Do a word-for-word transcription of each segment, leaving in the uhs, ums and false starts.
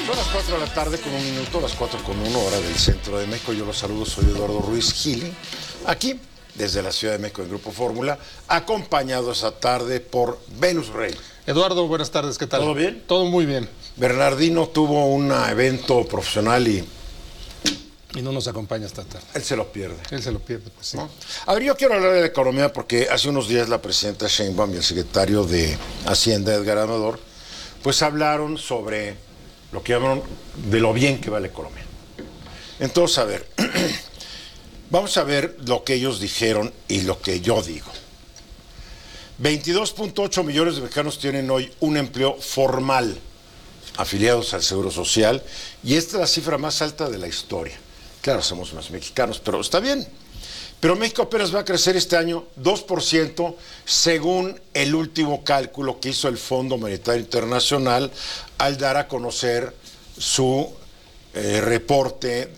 Son las cuatro de la tarde con un minuto, las cuatro con uno, hora del centro de México. Yo los saludo, soy Eduardo Ruiz Gili, aquí desde la Ciudad de México en Grupo Fórmula, acompañado esta tarde por Venus Rey. Eduardo, buenas tardes, ¿qué tal? ¿Todo bien? Todo muy bien. Bernardino tuvo un evento profesional y... Y no nos acompaña esta tarde. Él se lo pierde. Él se lo pierde, pues sí. ¿No? A ver, yo quiero hablar de la economía porque hace unos días la presidenta Sheinbaum y el secretario de Hacienda, Edgar Amador, pues hablaron sobre lo que llamaron de lo bien que va la economía. Entonces, a ver, vamos a ver lo que ellos dijeron y lo que yo digo. veintidós punto ocho millones de mexicanos tienen hoy un empleo formal afiliados al Seguro Social y esta es la cifra más alta de la historia. Claro, somos más mexicanos, pero está bien. Pero México apenas va a crecer este año dos por ciento según el último cálculo que hizo el Fondo Monetario Internacional al dar a conocer su eh, reporte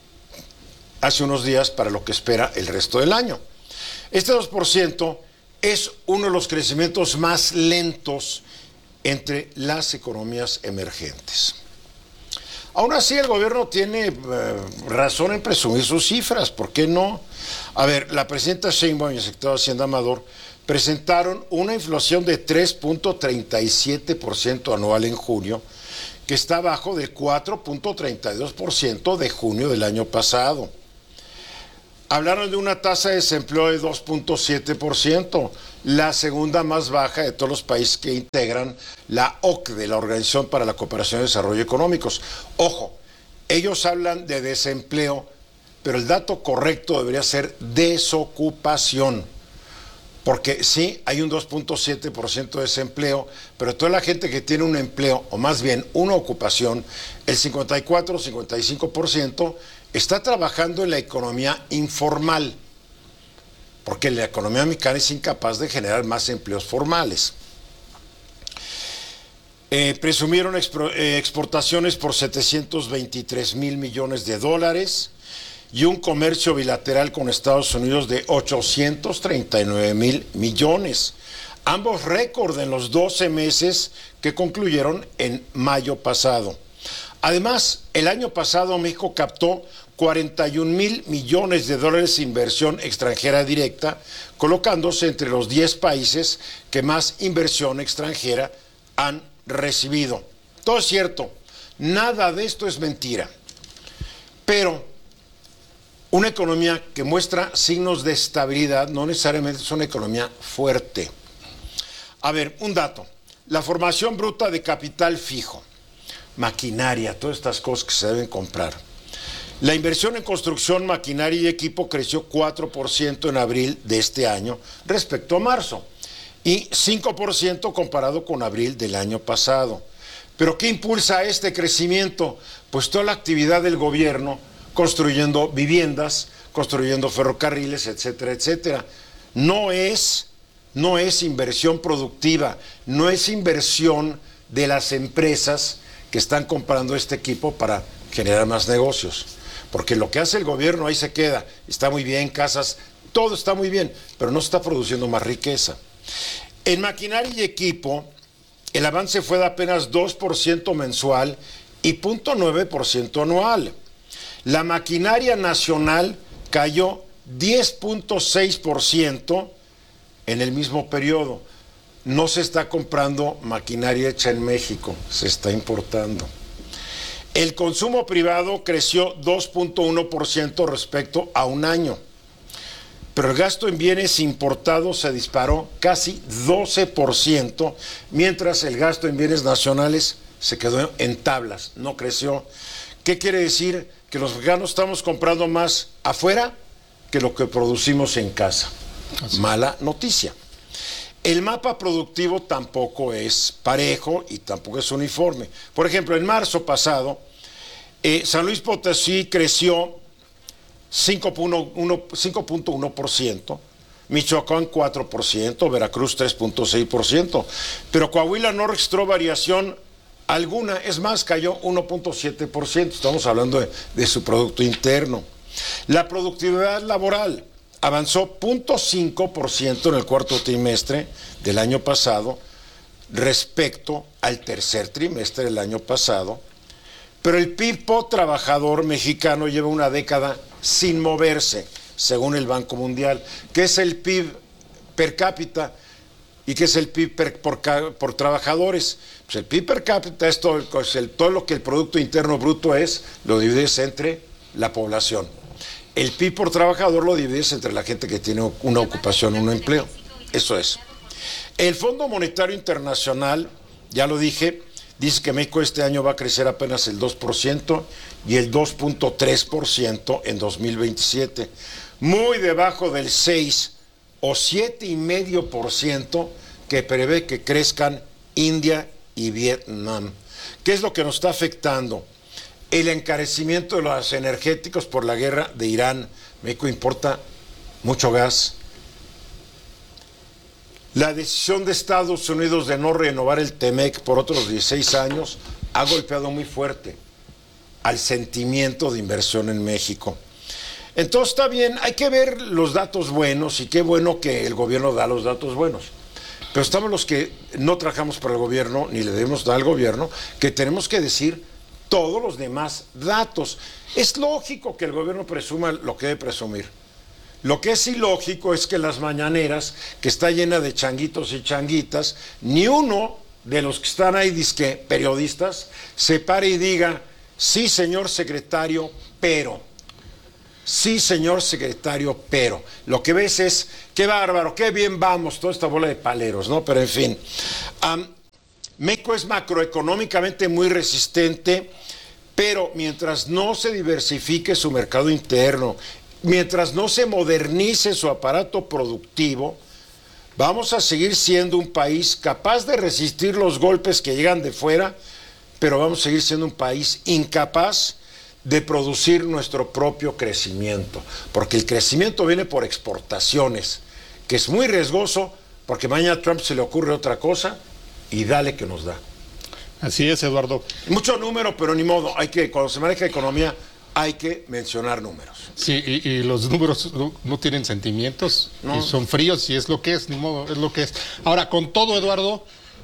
hace unos días para lo que espera el resto del año. Este dos por ciento es uno de los crecimientos más lentos entre las economías emergentes. Aún así, el gobierno tiene eh, razón en presumir sus cifras, ¿por qué no? A ver, la presidenta Sheinbaum y el secretario de Hacienda Amador presentaron una inflación de tres punto treinta y siete por ciento anual en junio, que está abajo del cuatro punto treinta y dos por ciento de junio del año pasado. Hablaron de una tasa de desempleo de dos punto siete por ciento, la segunda más baja de todos los países que integran la O C D E, la Organización para la Cooperación y Desarrollo Económicos. Ojo, ellos hablan de desempleo, pero el dato correcto debería ser desocupación, porque sí, hay un dos punto siete por ciento de desempleo, pero toda la gente que tiene un empleo, o más bien una ocupación, el cincuenta y cuatro o cincuenta y cinco por ciento está trabajando en la economía informal, porque la economía mexicana es incapaz de generar más empleos formales. Eh, presumieron expro, eh, exportaciones por setecientos veintitrés mil millones de dólares y un comercio bilateral con Estados Unidos de ochocientos treinta y nueve mil millones. Ambos récord en los doce meses que concluyeron en mayo pasado. Además, el año pasado México captó cuarenta y un mil millones de dólares de inversión extranjera directa, colocándose entre los diez países que más inversión extranjera han recibido. Todo es cierto, nada de esto es mentira, pero una economía que muestra signos de estabilidad no necesariamente es una economía fuerte. A ver, un dato, la formación bruta de capital fijo, maquinaria, todas estas cosas que se deben comprar. La inversión en construcción, maquinaria y equipo creció cuatro por ciento en abril de este año respecto a marzo y cinco por ciento comparado con abril del año pasado. ¿Pero qué impulsa este crecimiento? Pues toda la actividad del gobierno construyendo viviendas, construyendo ferrocarriles, etcétera, etcétera. No es, no es inversión productiva, no es inversión de las empresas que están comprando este equipo para generar más negocios. Porque lo que hace el gobierno ahí se queda, está muy bien, casas, todo está muy bien, pero no está produciendo más riqueza. En maquinaria y equipo, el avance fue de apenas dos por ciento mensual y cero punto nueve por ciento anual. La maquinaria nacional cayó diez punto seis por ciento en el mismo periodo. No se está comprando maquinaria hecha en México, se está importando. El consumo privado creció dos punto uno por ciento respecto a un año, pero el gasto en bienes importados se disparó casi doce por ciento, mientras el gasto en bienes nacionales se quedó en tablas, no creció. ¿Qué quiere decir? Que los mexicanos estamos comprando más afuera que lo que producimos en casa. Así. Mala noticia. El mapa productivo tampoco es parejo y tampoco es uniforme. Por ejemplo, en marzo pasado, eh, San Luis Potosí creció cinco punto uno por ciento, Michoacán cuatro por ciento, Veracruz tres punto seis por ciento, pero Coahuila no registró variación alguna, es más, cayó uno punto siete por ciento, estamos hablando de, de su Producto Interno. La productividad laboral avanzó cero punto cinco por ciento en el cuarto trimestre del año pasado respecto al tercer trimestre del año pasado, Pero el P I B por trabajador mexicano lleva una década sin moverse, según el Banco Mundial. ¿Qué es el P I B per cápita y qué es el P I B per, por, por trabajadores? Pues el P I B per cápita es todo, es el, todo lo que el Producto Interno Bruto es, lo divides entre la población. El P I B por trabajador lo divides entre la gente que tiene una ocupación, un empleo. Eso es. El Fondo Monetario Internacional, ya lo dije, dice que México este año va a crecer apenas el dos por ciento y el dos punto tres por ciento en dos mil veintisiete. Muy debajo del seis o siete coma cinco por ciento que prevé que crezcan India y Vietnam. ¿Qué es lo que nos está afectando? El encarecimiento de los energéticos por la guerra de Irán. México importa mucho gas. La decisión de Estados Unidos de no renovar el TEMEC por otros dieciséis años ha golpeado muy fuerte al sentimiento de inversión en México. Entonces está bien, hay que ver los datos buenos y qué bueno que el gobierno da los datos buenos. Pero estamos los que no trabajamos para el gobierno, ni le debemos dar al gobierno, que tenemos que decir todos los demás datos. Es lógico que el gobierno presuma lo que debe presumir. Lo que es ilógico es que las mañaneras, que está llena de changuitos y changuitas, ni uno de los que están ahí, disque periodistas, se pare y diga, sí, señor secretario, pero... Sí, señor secretario, pero lo que ves es, qué bárbaro, qué bien vamos, toda esta bola de paleros, ¿no? Pero en fin, um, México es macroeconómicamente muy resistente, pero mientras no se diversifique su mercado interno, mientras no se modernice su aparato productivo, vamos a seguir siendo un país capaz de resistir los golpes que llegan de fuera, pero vamos a seguir siendo un país incapaz de producir nuestro propio crecimiento, porque el crecimiento viene por exportaciones, que es muy riesgoso, porque mañana a Trump se le ocurre otra cosa y dale que nos da. Así es, Eduardo. Mucho número, pero ni modo, hay que, cuando se maneja economía, hay que mencionar números. Sí, y, y los números no, no tienen sentimientos, no. Y son fríos, y es lo que es, ni modo, es lo que es. Ahora, con todo, Eduardo,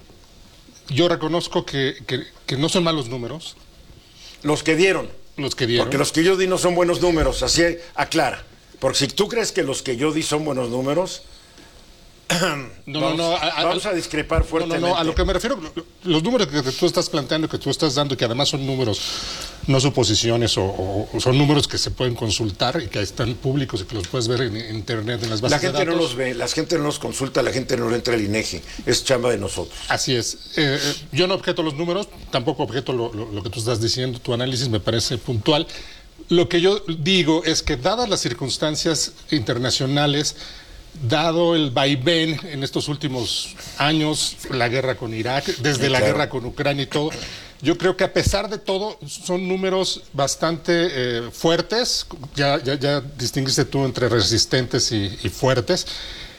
yo reconozco que, que, que no son malos números. Los que dieron. Los que dieron. Porque los que yo di no son buenos números, así aclara. Porque si tú crees que los que yo di son buenos números, no, vamos, no, no, a, vamos a discrepar fuertemente. No, no, no, a lo que me refiero, los números que tú estás planteando, que tú estás dando, que además son números, no suposiciones, o, o, o son números que se pueden consultar y que están públicos y que los puedes ver en, en internet, en las bases de datos. La gente no los ve, la gente no los consulta, la gente no le entra al INEGI, es chamba de nosotros. Así es. Eh, yo no objeto los números, tampoco objeto lo, lo, lo que tú estás diciendo, tu análisis me parece puntual. Lo que yo digo es que, dadas las circunstancias internacionales, dado el vaivén en estos últimos años, la guerra con Irak, desde sí, la claro. guerra con Ucrania y todo, yo creo que a pesar de todo son números bastante eh, fuertes. Ya, ya, ya distinguiste tú entre resistentes y, y fuertes.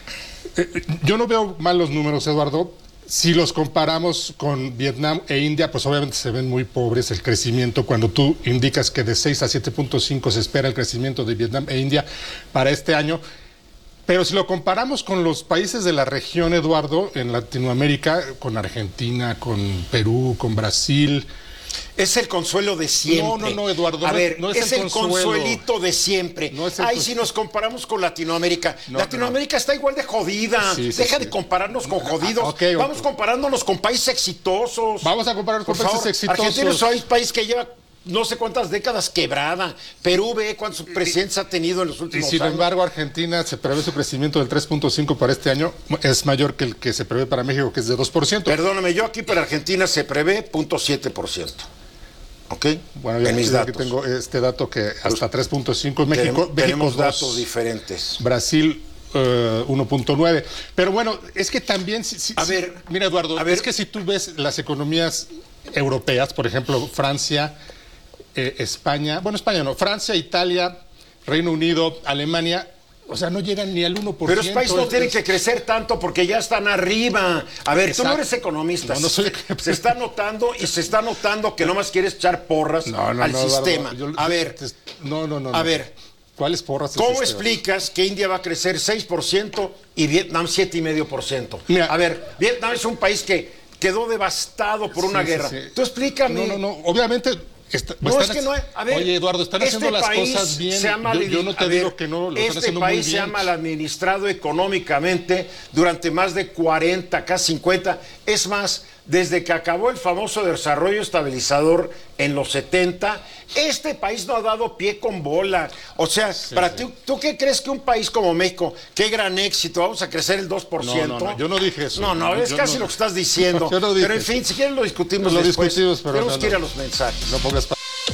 Eh, yo no veo mal los números, Eduardo. Si los comparamos con Vietnam e India, pues obviamente se ven muy pobres el crecimiento. Cuando tú indicas que de seis a siete punto cinco se espera el crecimiento de Vietnam e India para este año. Pero si lo comparamos con los países de la región, Eduardo, en Latinoamérica, con Argentina, con Perú, con Brasil... Es el consuelo de siempre. No, no, no, Eduardo. A no, ver, no es, es el, el consuelito de siempre. No es el Ay, si nos comparamos con Latinoamérica. No, Latinoamérica no. está igual de jodida. Sí, sí, Deja sí. de compararnos con jodidos. Ah, okay, Vamos okay. comparándonos con países exitosos. Vamos a compararnos con Por países favor, exitosos. Argentina es un país que lleva no sé cuántas décadas quebrada. Perú ve cuántos presidentes ha tenido en los últimos años. Y sin años. embargo, Argentina se prevé su crecimiento del tres punto cinco para este año. Es mayor que el que se prevé para México, que es de dos por ciento. Perdóname, yo aquí para Argentina se prevé cero punto siete por ciento. ¿Ok? Bueno, yo, en mis yo datos. Aquí tengo este dato que hasta tres punto cinco. México, tenemos, México tenemos dos, datos diferentes. Brasil uh, uno punto nueve. Pero bueno, es que también... Si, si, a ver, mira, Eduardo, a ver, es que si tú ves las economías europeas, por ejemplo, Francia, eh, España, bueno, España no, Francia, Italia, Reino Unido, Alemania... O sea, no llegan ni al uno por ciento. Pero los países no tienen que crecer tanto porque ya están arriba. A ver, Exacto. tú no eres economista. No, no soy... Se está notando y se está notando que nomás quieres echar porras no, no, al no, sistema. Eduardo, yo, a ver. No, no, no. A no. ver. ¿Cuáles porras? ¿Cómo explicas que India va a crecer seis por ciento y Vietnam siete coma cinco por ciento? Mira, a ver, Vietnam es un país que quedó devastado por una sí, guerra. Sí, sí. Tú explícame. No, no, no. Obviamente... Está, no, están, es que no hay, a ver, oye, Eduardo, están este haciendo las país cosas bien. Se ha mal, yo, yo no te a digo ver, que no, lo este están haciendo país muy bien. se ha mal administrado económicamente durante más de cuarenta, casi cincuenta. Es más, desde que acabó el famoso desarrollo estabilizador en los setenta, este país no ha dado pie con bola. O sea, sí, para sí. Ti, ¿tú qué crees que un país como México, qué gran éxito, vamos a crecer el dos por ciento? No, no, no, yo no dije eso. No, no, es casi no, lo que estás diciendo. Yo no dije pero en fin, si quieren lo discutimos lo después. Discutimos, pero tenemos no, que ir no. a los mensajes. No pongas pa-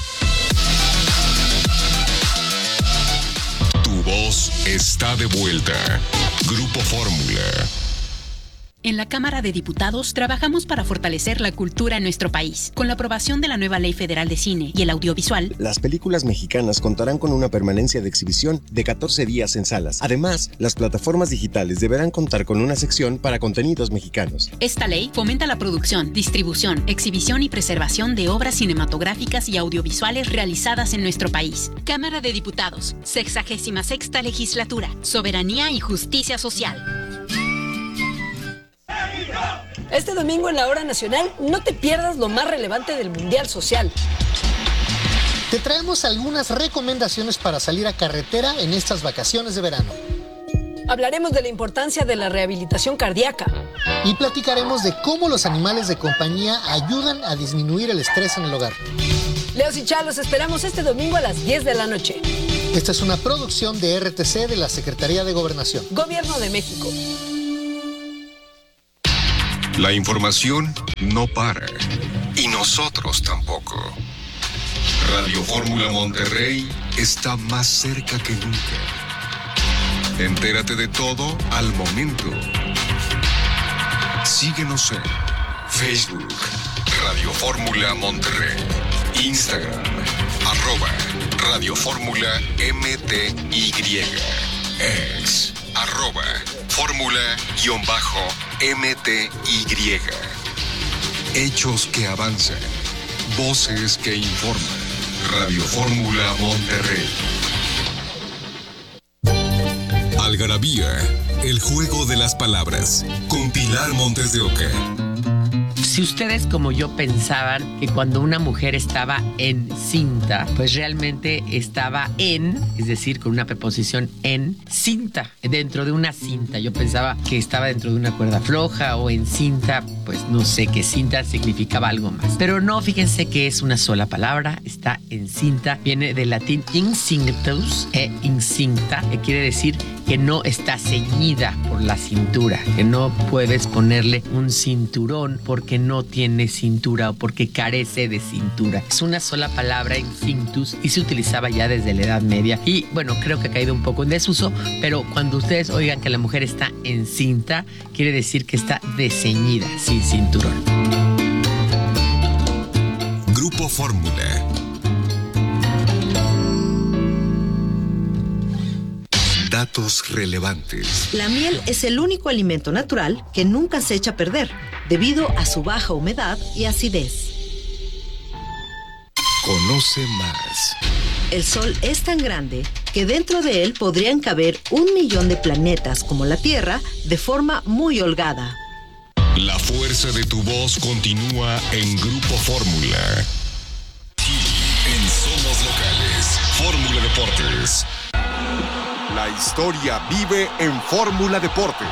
Tu voz está de vuelta. Grupo Fórmula. En la Cámara de Diputados trabajamos para fortalecer la cultura en nuestro país. Con la aprobación de la nueva Ley Federal de Cine y el Audiovisual, las películas mexicanas contarán con una permanencia de exhibición de catorce días en salas. Además, las plataformas digitales deberán contar con una sección para contenidos mexicanos. Esta ley fomenta la producción, distribución, exhibición y preservación de obras cinematográficas y audiovisuales realizadas en nuestro país. Cámara de Diputados, sexagésima sexta legislatura, soberanía y justicia social. Este domingo en la Hora Nacional no te pierdas lo más relevante del Mundial Social. Te traemos algunas recomendaciones para salir a carretera en estas vacaciones de verano. Hablaremos de la importancia de la rehabilitación cardíaca. Y platicaremos de cómo los animales de compañía ayudan a disminuir el estrés en el hogar. Leos y Chá, los esperamos este domingo a las diez de la noche. Esta es una producción de R T C de la Secretaría de Gobernación. Gobierno de México. La información no para. Y nosotros tampoco. Radio Fórmula Monterrey está más cerca que nunca. Entérate de todo al momento. Síguenos en Facebook, Radio Fórmula Monterrey, Instagram, arroba Radio Fórmula M T Y, ex, arroba Fórmula-M T Y. Hechos que avanzan, voces que informan. Radio Fórmula Monterrey. Algarabía, el juego de las palabras, con Pilar Montes de Oca. Si ustedes como yo pensaban que cuando una mujer estaba encinta, pues realmente estaba en, es decir, con una preposición en, cinta, dentro de una cinta. Yo pensaba que estaba dentro de una cuerda floja o en cinta, pues no sé, que cinta significaba algo más. Pero no, fíjense que es una sola palabra, está encinta, viene del latín incinctus e incinta, que quiere decir que no está ceñida por la cintura, que no puedes ponerle un cinturón porque no tiene cintura o porque carece de cintura. Es una sola palabra, incinctus, y se utilizaba ya desde la Edad Media. Y bueno, creo que ha caído un poco en desuso, pero cuando ustedes oigan que la mujer está encinta, quiere decir que está desceñida, sin cinturón. Grupo Fórmula. Datos relevantes. La miel es el único alimento natural que nunca se echa a perder, debido a su baja humedad y acidez. Conoce más. El Sol es tan grande que dentro de él podrían caber un millón de planetas como la Tierra de forma muy holgada. La fuerza de tu voz continúa en Grupo Fórmula. En Somos Locales, Fórmula Deportes. La historia vive en Fórmula Deportes.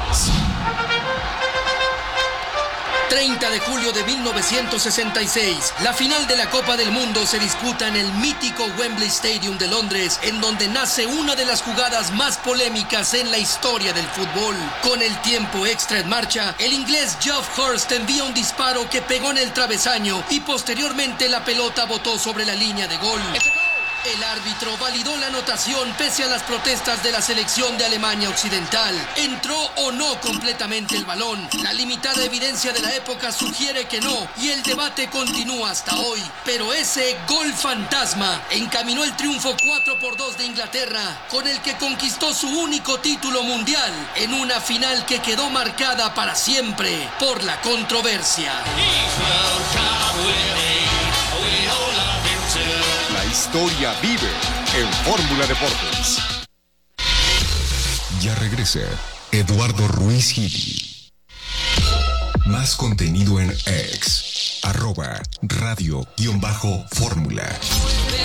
treinta de julio de mil novecientos sesenta y seis, la final de la Copa del Mundo se disputa en el mítico Wembley Stadium de Londres, en donde nace una de las jugadas más polémicas en la historia del fútbol. Con el tiempo extra en marcha, el inglés Geoff Hurst envía un disparo que pegó en el travesaño y posteriormente la pelota botó sobre la línea de gol. El árbitro validó la anotación pese a las protestas de la selección de Alemania Occidental. ¿Entró o no completamente el balón? La limitada evidencia de la época sugiere que no, y el debate continúa hasta hoy. Pero ese gol fantasma encaminó el triunfo cuatro por dos de Inglaterra, con el que conquistó su único título mundial, en una final que quedó marcada para siempre por la controversia. La historia vive en Fórmula Deportes. Ya regresa Eduardo Ruiz Gili. Más contenido en X. arroba radio-fórmula.